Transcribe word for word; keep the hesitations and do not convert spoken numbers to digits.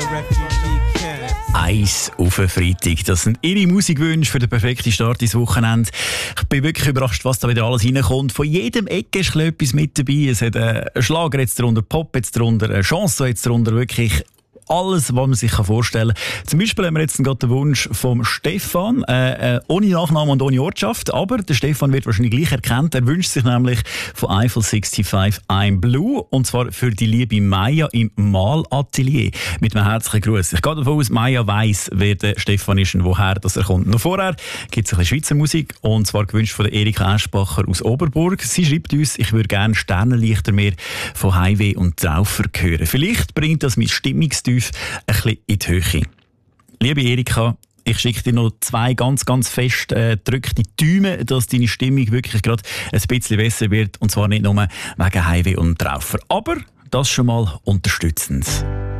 Eins auf einen Freitag. Das sind Ihre Musikwünsche für den perfekten Start ins Wochenende. Ich bin wirklich überrascht, was da wieder alles reinkommt. Von jedem Ecke ist etwas mit dabei. Es hat einen Schlager jetzt drunter, Pop jetzt drunter, eine Chanson jetzt drunter. Wirklich alles, was man sich vorstellen kann. Zum Beispiel haben wir jetzt gerade den Wunsch vom Stefan, äh, äh, ohne Nachname und ohne Ortschaft, aber der Stefan wird wahrscheinlich gleich erkannt. Er wünscht sich nämlich von Eiffel fünfundsechzig I'm Blue, und zwar für die liebe Maya im Malatelier. Mit einem herzlichen Gruß. Ich gehe davon aus, Maya weiss, wer der Stefan ist und woher das er kommt. Noch vorher gibt es ein bisschen Schweizer Musik, und zwar gewünscht von der Erika Eschbacher aus Oberburg. Sie schreibt uns, ich würde gerne Sternenlichter mehr von Highway und Traufer hören. Vielleicht bringt das mein Stimmungstief ein bisschen in die Höhe. Liebe Erika, ich schicke dir noch zwei ganz, ganz fest äh, gedrückte Däume, dass deine Stimmung wirklich gerade ein bisschen besser wird. Und zwar nicht nur wegen Highway und Traufer. Aber das schon mal unterstützend.